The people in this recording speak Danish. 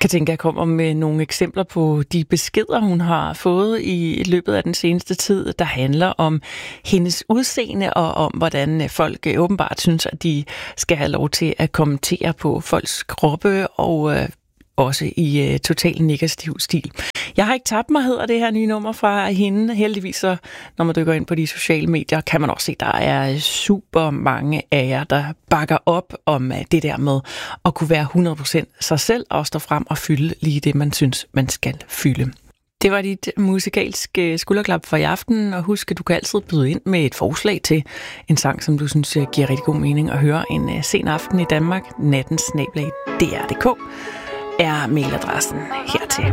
Katinka kommer med nogle eksempler på de beskeder, hun har fået i løbet af den seneste tid, der handler om hendes udseende og om, hvordan folk åbenbart synes, at de skal have lov til at kommentere på folks kroppe og også i total negativ stil. Jeg har ikke tabt mig, hedder det her nye nummer fra hende. Heldigvis, så, når man dykker ind på de sociale medier, kan man også se, at der er super mange af jer, der bakker op om det der med at kunne være 100% sig selv og stå frem og fylde lige det, man synes, man skal fylde. Det var dit musikalske skulderklap for i aften, og husk, at du kan altid byde ind med et forslag til en sang, som du synes giver rigtig god mening at høre en sen aften i Danmark. natten@dr.dk er mailadressen hertil.